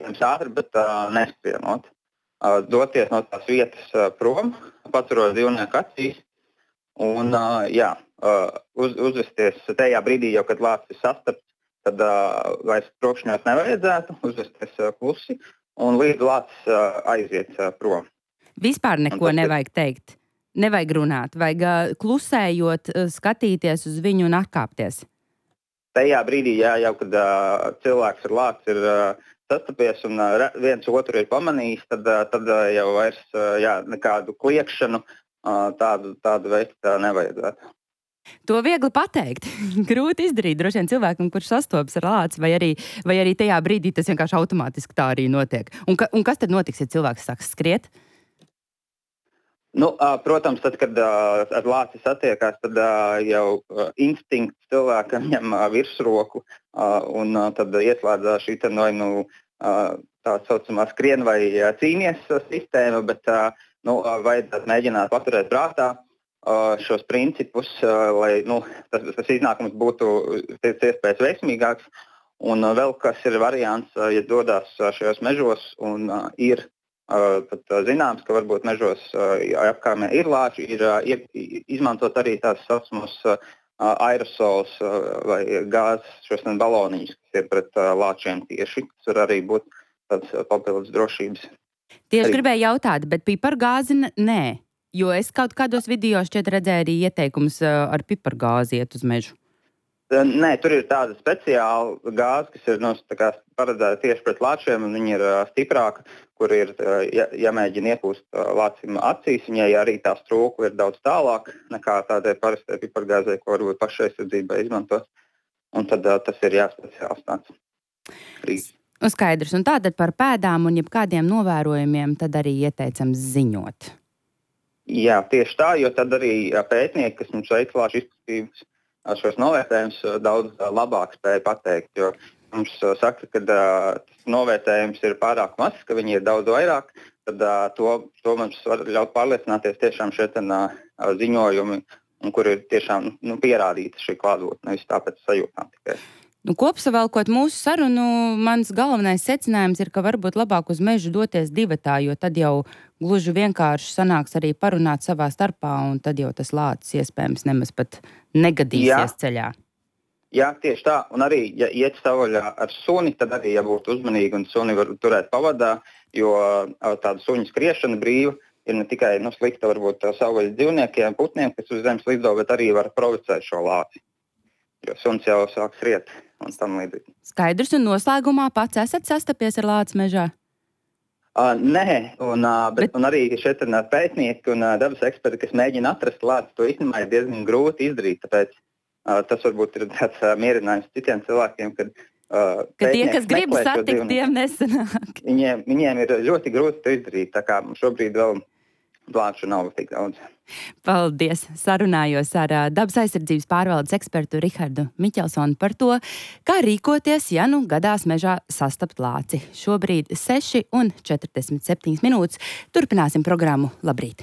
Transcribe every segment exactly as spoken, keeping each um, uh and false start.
iespējams ātri, bet uh, neskrienot. Uh, doties no tās vietas uh, prom, paturot dzīvnieku acīs un uh, jā, uh, uz, uzvesties tajā brīdī, jau kad lācis ir sastapts, tad uh, vairs trokšņot nevajadzētu, uzvesties uh, klusi un līdz lācis uh, aiziet uh, prom. Vispār neko nevajag teikt, nevajag runāt, vajag uh, klusējot uh, skatīties uz viņu un atkāpties. Tajā brīdī, jā, jau kad uh, cilvēks ar lāci ir uh, sastapies un uh, viens otru ir pamanījis, tad, uh, tad uh, jau vairs uh, jā, nekādu kliekšanu uh, tādu, tādu veikt uh, nevajadzētu. To viegli pateikt. Grūti izdarīt droši vien cilvēkam, kurš sastopas ar lāci, vai arī, vai arī tajā brīdī tas vienkārši automātiski tā arī notiek. Un, ka, un kas tad notiks, ja cilvēks sāks skriet? Nu, protams, tad, kad ar lāci satiekās, tad jau instinkts cilvēkam ņem virsroku un tad ieslēdz šī te vai nu tā saucamā skrien vai cīnies sistēma, bet nu, vajadzētu mēģināt paturēt prātā šos principus, lai nu, tas, tas iznākums būtu pēc iespējas veiksmīgāks. Un vēl kas ir variants, ja dodas šajos mežos un ir pat zināms, ka varbūt mežos apkārtnē ir lāči, ir, ir izmantot arī tās saucamos aerosols vai gāzes, šos baloniņus, kas ir pret lāčiem tieši. Tas var arī būt tāds papildus drošības. Tieši gribēju jautāt, bet pipargāzi nē. Jo es kaut kādos video šķiet redzēju arī ieteikumus ar pipargāzi iet uz mežu. Nē, tur ir tāda speciāla gāze, kas ir nu, paredzēta tieši pret lāčiem, un viņa ir uh, stiprāka, kur ir uh, jā, jāmēģina iepūst uh, lācim acīs. Viņai arī tā strūkla ir daudz tālāk nekā tādai parastai pipargāzei, ko varbūt pašaizsardzībai izmantot. Un tad uh, tas ir jāspeciāls tāds rīks. Skaidrs. Un tātad par pēdām un jebkādiem novērojumiem tad arī ieteicams ziņot. Jā, tieši tā, jo tad arī pētnieki, kas mums veic lāču izplatības šos novērtējumus, daudz labāk spēja pateikt, jo mums saka, ka tas novērtējums ir pārāk mazs, ka viņi ir daudz vairāk, tad to, to mums var ļaut pārliecināties tiešām šie ziņojumi, un kur ir tiešām nu, pierādīta šī klātbūtne, nevis tāpēc sajūtām tikai. Nu, kopsavilkot mūsu sarunu, mans galvenais secinājums ir, ka varbūt labāk uz mežu doties divatā, jo tad jau gluži vienkārši sanāks arī parunāt savā starpā, un tad jau tas lācis iespējams nemaz pat negadīsies Jā. ceļā. Jā, tieši tā. Un arī, ja iet savvaļā ar suni, tad arī jābūt uzmanīgi un suni var turēt pavadā, jo tāda suņa skriešana brīva ir ne tikai nu, slikta varbūt savvaļas dzīvniekiem, putniem, kas uz zemes lido, bet arī var provocēt šo lāci. Jo suns jau sāk skriet un tam līdzīgi. Skaidrs, un noslēgumā pats esat sastapies ar lāci mežā? Uh, nē, un, uh, bet, bet... un arī šeit ir pētnieki un uh, dabas eksperti, kas mēģina atrast lāci, to īstenībā ir diezgan grūti izdarīt, tāpēc uh, tas varbūt ir tāds uh, mierinājums citiem cilvēkiem, kad uh, ka tie, kas grib satikt, tiem nesanāk. Viņiem, viņiem ir ļoti grūti to izdarīt, tā kā šobrīd vēl lāču nav tik daudz. Paldies! Sarunājos ar dabas aizsardzības pārvaldes ekspertu Rihardu Miķelsonu par to, kā rīkoties, ja nu gadās mežā sastapt lāci. Šobrīd seši un četrdesmit septiņas minūtes. Turpināsim programmu. Labrīt!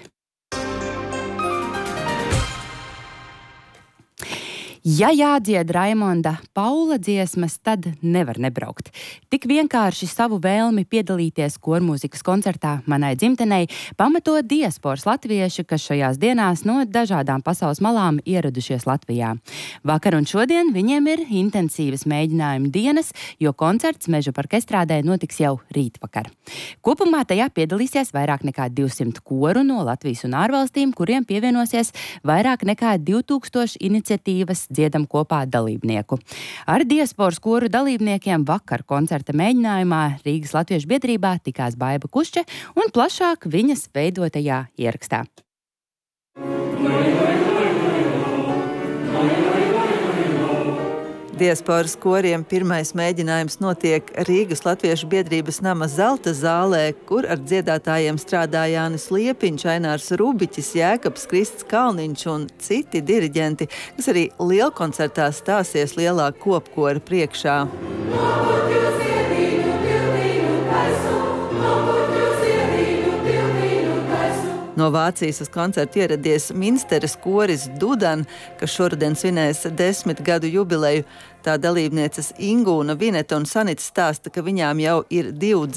Ja jādzied Raimonda Paula dziesmas, tad nevar nebraukt. Tik vienkārši savu vēlmi piedalīties kormūzikas koncertā manai dzimtenei pamato diasporas latvieši, kas šajās dienās no dažādām pasaules malām ieradušies Latvijā. Vakar un šodien viņiem ir intensīvas mēģinājuma dienas, jo koncerts Meža parka estrādē notiks jau rītvakar. Kopumā tajā piedalīsies vairāk nekā divsimt koru no Latvijas un ārvalstīm, kuriem pievienosies vairāk nekā divtūkstoši iniciatīvas dziedam kopā dalībnieku. Ar diasporas koru dalībniekiem vakar koncerta mēģinājumā Rīgas Latviešu biedrībā tikās Baiba Kušče un plašāk viņas veidotajā ierakstā. Diasporas koriem pirmais mēģinājums notiek Rīgas Latviešu biedrības nama Zelta zālē, kur ar dziedātājiem strādā Jānis Liepiņš, Ainārs Rubiķis, Jēkabs Krists Kalniņš un citi diriģenti, kas arī lielkoncertā stāsies lielā kopkora priekšā. No Vācijas uz koncertu ieradies Minsteres koris Dudan, kas šodien svinēs desmit gadu jubileju. Tā dalībnieces Ingūna, Vineta un Sanita stāsta, ka viņām jau ir divu